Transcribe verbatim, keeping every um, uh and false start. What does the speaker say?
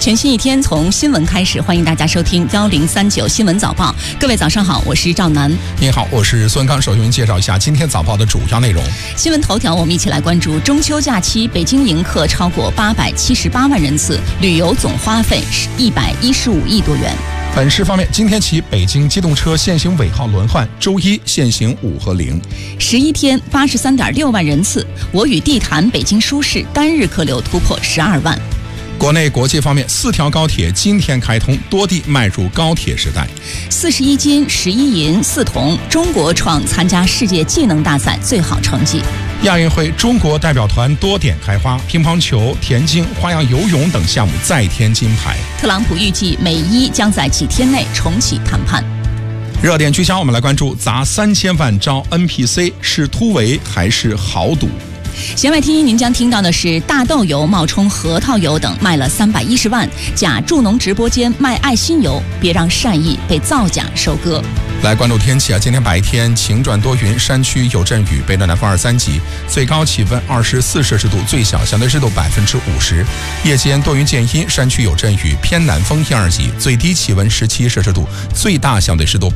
全新一天从新闻开始，欢迎大家收听幺零三九新闻早报。各位早上好，我是赵楠。 您好，我是孙刚。首先介绍一下今天早报的主要内容。 新闻头条，我们一起来关注中秋假期，北京迎客超过八百七十八万人次，旅游总花费是一百一十五亿多元。 本市方面，今天起北京机动车限行尾号轮换，周一限行五和零。 十一天八十三点六万人次，我与地坛北京舒适单日客流突破十二万。 国内国际方面，四条高铁今天开通，多地迈入高铁时代。 四十一金、十一银、四铜，中国创参加世界技能大赛最好成绩。 亚运会中国代表团多点开花，乒乓球、田径、花样游泳等项目再添金牌。 特朗普预计美伊将在几天内重启谈判。 热点聚焦，我们来关注砸三千万招 N P C 是突围还是豪赌？ 弦外听音，您将听到的是大豆油冒充核桃油等卖了三百一十万，假助农直播间卖爱心油，别让善意被造假收割。 来关注天气啊，今天白天晴转多云，山区有阵雨，北转南风二三级，最高气温二十四摄氏度，最小相对湿度百分之五十。夜间多云见阴，山区有阵雨，偏南风一二级，最低气温十七摄氏度，最大相对湿度